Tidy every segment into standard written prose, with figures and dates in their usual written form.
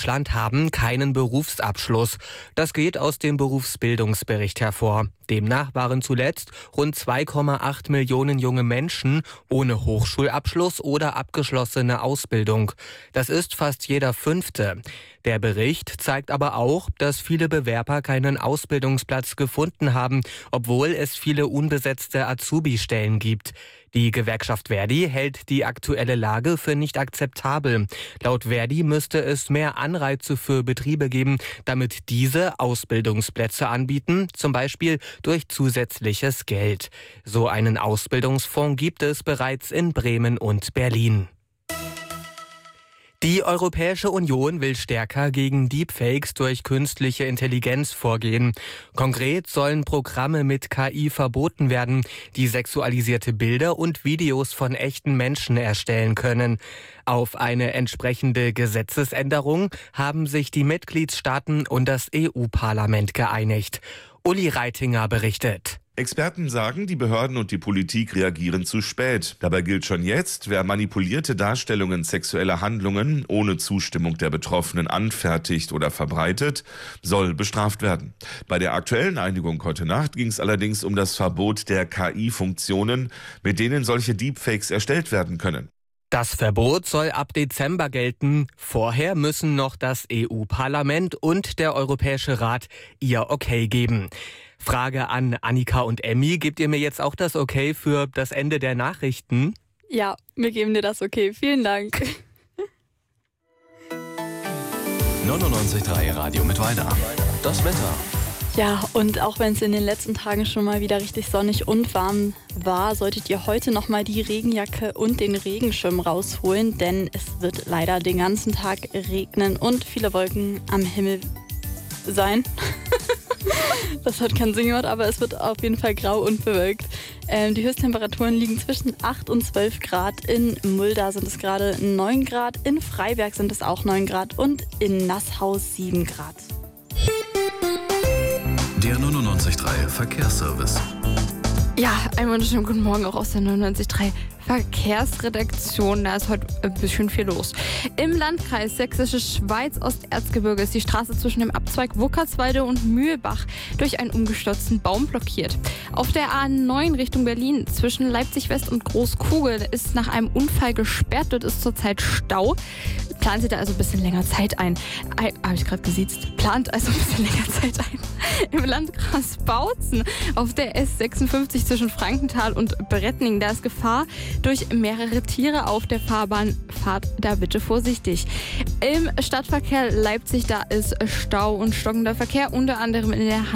Deutschland haben keinen Berufsabschluss. Das geht aus dem Berufsbildungsbericht hervor. Demnach waren zuletzt rund 2,8 Millionen junge Menschen ohne Hochschulabschluss oder abgeschlossene Ausbildung. Das ist fast jeder Fünfte. Der Bericht zeigt aber auch, dass viele Bewerber keinen Ausbildungsplatz gefunden haben, obwohl es viele unbesetzte Azubi-Stellen gibt. Die Gewerkschaft ver.di hält die aktuelle Lage für nicht akzeptabel. Laut ver.di müsste es mehr Anreize für Betriebe geben, damit diese Ausbildungsplätze anbieten, zum Beispiel durch zusätzliches Geld. So einen Ausbildungsfonds gibt es bereits in Bremen und Berlin. Die Europäische Union will stärker gegen Deepfakes durch künstliche Intelligenz vorgehen. Konkret sollen Programme mit KI verboten werden, die sexualisierte Bilder und Videos von echten Menschen erstellen können. Auf eine entsprechende Gesetzesänderung haben sich die Mitgliedstaaten und das EU-Parlament geeinigt. Uli Reitinger berichtet. Experten sagen, die Behörden und die Politik reagieren zu spät. Dabei gilt schon jetzt, wer manipulierte Darstellungen sexueller Handlungen ohne Zustimmung der Betroffenen anfertigt oder verbreitet, soll bestraft werden. Bei der aktuellen Einigung heute Nacht ging es allerdings um das Verbot der KI-Funktionen, mit denen solche Deepfakes erstellt werden können. Das Verbot soll ab Dezember gelten. Vorher müssen noch das EU-Parlament und der Europäische Rat ihr Okay geben. Frage an Annika und Emmy. Gebt ihr mir jetzt auch das Okay für das Ende der Nachrichten? Ja, wir geben dir das Okay. Vielen Dank. 99.3 Radio mit Weida. Das Wetter. Ja, und auch wenn es in den letzten Tagen schon mal wieder richtig sonnig und warm war, solltet ihr heute nochmal die Regenjacke und den Regenschirm rausholen, denn es wird leider den ganzen Tag regnen und viele Wolken am Himmel sein. Das hat keinen Sinn gemacht, aber es wird auf jeden Fall grau und bewölkt. Die Höchsttemperaturen liegen zwischen 8 und 12 Grad. In Mulda sind es gerade 9 Grad, in Freiberg sind es auch 9 Grad und in Nassau 7 Grad. Der 99.3 Verkehrsservice. Ja, einen wunderschönen guten Morgen auch aus der 99.3 Verkehrsredaktion. Da ist heute ein bisschen viel los. Im Landkreis Sächsische Schweiz Osterzgebirge ist die Straße zwischen dem Abzweig Wuckerswalde und Mühlbach durch einen umgestürzten Baum blockiert. Auf der A9 Richtung Berlin zwischen Leipzig West und Großkugel ist nach einem Unfall gesperrt. Dort ist zurzeit Stau. Plant sie da also ein bisschen länger Zeit ein. Habe ich gerade gesiezt? Plant also ein bisschen länger Zeit ein. Im Landkreis Bautzen auf der S56 zwischen Frankenthal und Brettning. Da ist Gefahr durch mehrere Tiere auf der Fahrbahn. Fahrt da bitte vorsichtig. Im Stadtverkehr Leipzig, da ist Stau und stockender Verkehr, unter anderem in der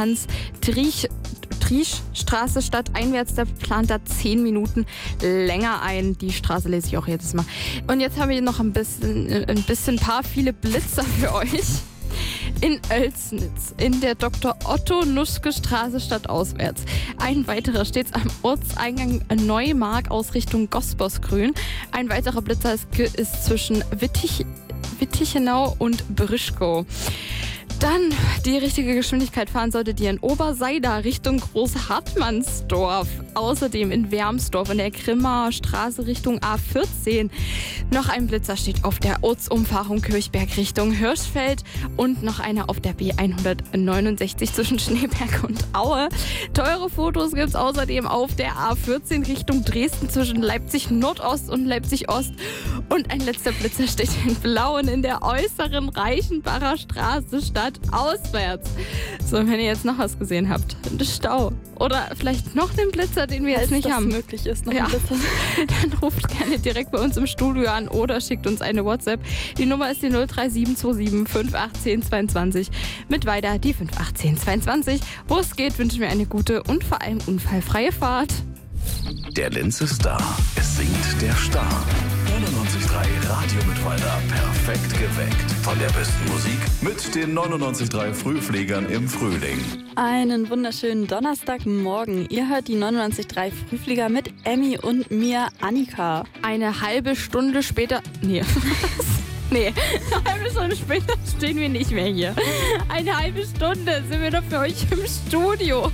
Hans-Triesch-Straße stadteinwärts. Da plant da 10 Minuten länger ein. Die Straße lese ich auch jedes Mal. Und jetzt habe ich noch ein paar viele Blitzer für euch. In Oelsnitz, in der Dr. Otto Nuschke Straße stadtauswärts. Ein weiterer stets am Ortseingang Neumark aus Richtung Gosbosgrün. Ein weiterer Blitzer ist zwischen Wittichenau und Brischkow. Dann die richtige Geschwindigkeit fahren solltet ihr in Oberseida Richtung Großhartmannsdorf. Außerdem in Wermsdorf in der Grimmaer Straße Richtung A14. Noch ein Blitzer steht auf der Ortsumfahrung Kirchberg Richtung Hirschfeld und noch einer auf der B169 zwischen Schneeberg und Aue. Teure Fotos gibt es außerdem auf der A14 Richtung Dresden zwischen Leipzig Nordost und Leipzig Ost. Und ein letzter Blitzer steht in Blauen in der äußeren Reichenbacher Straße stadtauswärts. So, wenn ihr jetzt noch was gesehen habt, Stau oder vielleicht noch den Blitzer, den wir jetzt nicht haben. Möglich ist, noch ein Blitzer. Dann ruft gerne direkt bei uns im Studio an oder schickt uns eine WhatsApp. Die Nummer ist die 03727 51822 mit weiter die 51822. Wo es geht, wünschen wir eine gute und vor allem unfallfreie Fahrt. Der Linz ist da. Es singt der Star. 99.3 Radio mit Weida. Perfekt geweckt. Von der besten Musik mit den 99.3 Frühfliegern im Frühling. Einen wunderschönen Donnerstagmorgen. Ihr hört die 99.3 Frühflieger mit Emmy und mir, Annika. Eine halbe Stunde später... Nee, eine halbe Stunde später stehen wir nicht mehr hier. Eine halbe Stunde sind wir doch für euch im Studio.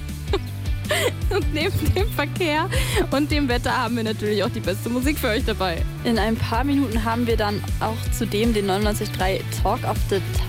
Und neben dem Verkehr und dem Wetter haben wir natürlich auch die beste Musik für euch dabei. In ein paar Minuten haben wir dann auch zudem den 99.3 Talk of the